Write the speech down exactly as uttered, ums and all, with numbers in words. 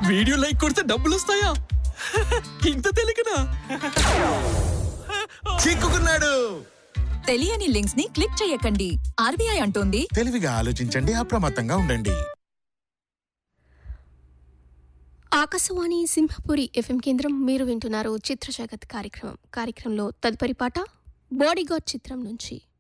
Video like కొడితే డబ్బులు వస్తాయా? ఇంత తెలియకనా? చిక్కుకున్నాడు. తెలియని లింక్స్ ని క్లిక్ చేయకండి. ఆర్బీఐ అంటోంది తెలివిగా ఆలోచించండి, అప్రమత్తంగా ఉండండి. ఆకాశవాణి సింహపురి ఎఫ్ఎం కేంద్రం. మీరు వింటున్నారు చిత్ర జగత్ కార్యక్రమం. కార్యక్రమంలో తదుపరి పాట బాడీగార్డ్ చిత్రం నుంచి.